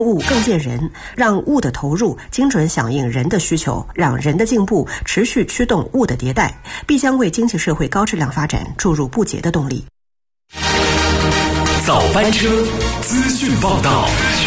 物更见人，让物的投入精准响应人的需求，让人的进步持续驱动物的迭代，必将为经济社会高质量发展注入不竭的动力。 早班车资讯报道。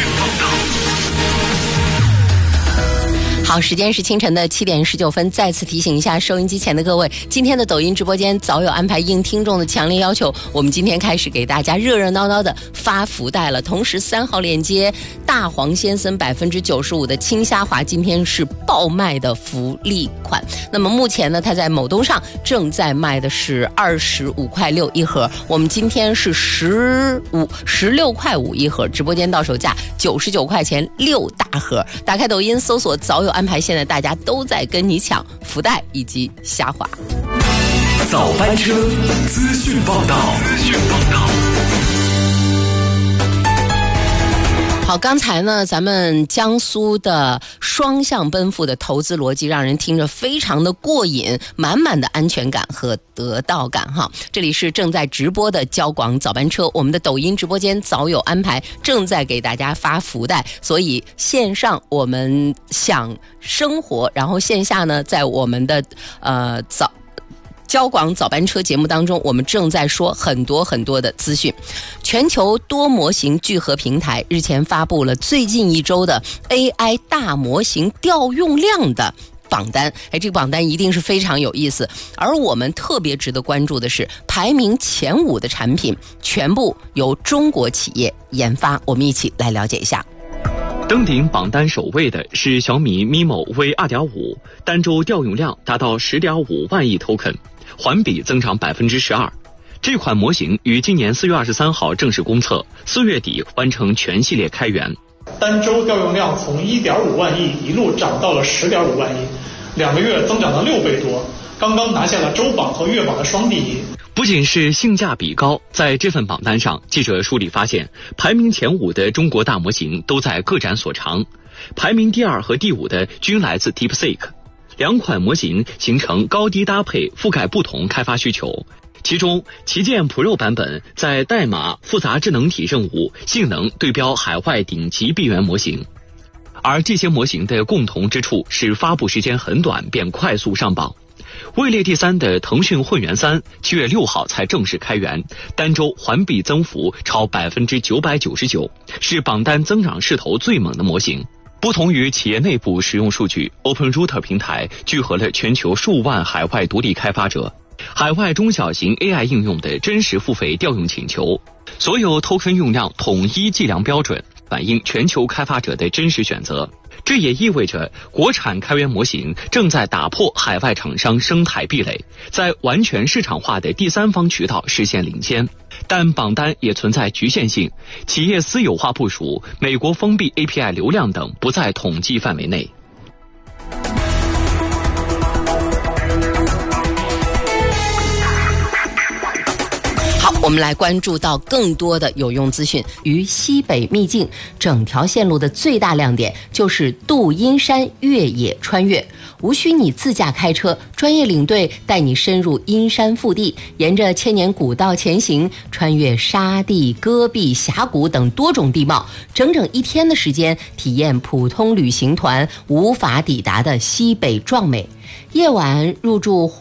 好，时间是清晨的7点19分，再次提醒一下收音机前的各位，今天的抖音直播间早有安排，应听众的强烈要求，我们今天开始给大家热热闹闹的发福袋了。同时3号链接大黄先生95%的青虾滑今天是爆卖的福利款。那么目前呢，它在某东上正在卖的是25.6块一盒，我们今天是16.5块一盒，直播间到手价99块钱6大盒。打开抖音搜索早有安排，现在大家都在跟你抢福袋以及虾滑。 早班车资讯报道。 好，刚才呢，咱们江苏的双向奔赴的投资逻辑，让人听着非常的过瘾，满满的安全感和得到感哈。这里是正在直播的交广早班车，我们的抖音直播间早有安排，正在给大家发福袋，所以线上我们想生活，然后线下呢，在我们的交广早班车节目当中，我们正在说很多的资讯。全球多模型聚合平台日前发布了最近一周的 AI 大模型调用量的榜单，这个榜单一定是非常有意思。而我们特别值得关注的是，排名前5的产品全部由中国企业研发，我们一起来了解一下。 登顶榜单首位的是小米 MiMo V2.5， 单周调用量达到 10.5 万亿 token， 环比增长 12%。 这款模型于今年4月23号正式公测，4月底完成全系列开源。 单周调用量从 1.5 万亿一路涨到了 10.5 万亿，2个月增长了6倍多，刚刚拿下了周榜和月榜的双第一。 不仅是性价比高，在这份榜单上，记者梳理发现，排名前5的中国大模型都在各展所长，排名第2和第5的均来自 DeepSeek。2款模型形成高低搭配，覆盖不同开发需求。其中，旗舰 Pro 版本在代码、复杂智能体任务、性能对标海外顶级闭源模型。而这些模型的共同之处是发布时间很短便快速上榜。位列第3的腾讯混元3 7月6号才正式开源，单周环比增幅超 999%， 是榜单增长势头最猛的模型。不同于企业内部使用数据， OpenRouter 平台聚合了全球数万海外独立开发者，海外中小型 AI 应用的真实付费调用请求，所有 token 用量统一计量标准，反映全球开发者的真实选择。这也意味着国产开源模型正在打破海外厂商生态壁垒，在完全市场化的第三方渠道实现领先。但榜单也存在局限性，企业私有化部署、美国封闭 API 流量等不在统计范围内。 我们来关注到更多的有用资讯。于西北秘境，整条线路的最大亮点就是渡阴山越野穿越，无需你自驾开车，专业领队带你深入阴山腹地，沿着千年古道前行，穿越沙地、戈壁、峡谷等多种地貌，整整1天的时间，体验普通旅行团无法抵达的西北壮美。夜晚入住